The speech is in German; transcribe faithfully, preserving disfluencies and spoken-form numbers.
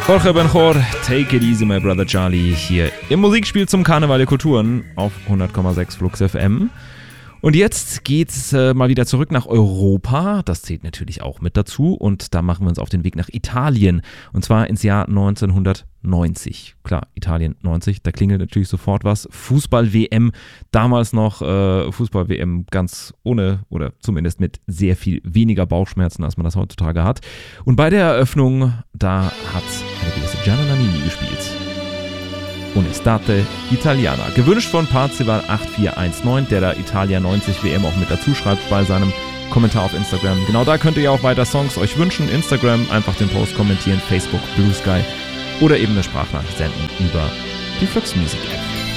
Jorge Benjor, Take It Easy, My Brother Charlie, hier im Musikspiel zum Karneval der Kulturen auf hundert Komma sechs Flux F M. Und jetzt geht's äh, mal wieder zurück nach Europa. Das zählt natürlich auch mit dazu. Und da machen wir uns auf den Weg nach Italien. Und zwar ins Jahr neunzehnhundertneunzig. Klar, Italien neunzig, da klingelt natürlich sofort was. Fußball-W M, damals noch äh, Fußball-W M ganz ohne oder zumindest mit sehr viel weniger Bauchschmerzen, als man das heutzutage hat. Und bei der Eröffnung, da hat eine gewisse Gianna Nannini gespielt. Un'estate Italiana. Gewünscht von Parzival acht vier eins neun, der da Italia neunzig W M auch mit dazu schreibt bei seinem Kommentar auf Instagram. Genau da könnt ihr ja auch weiter Songs euch wünschen. Instagram, einfach den Post kommentieren, Facebook, Blue Sky oder eben eine Sprachnachricht senden über die Flux Music App.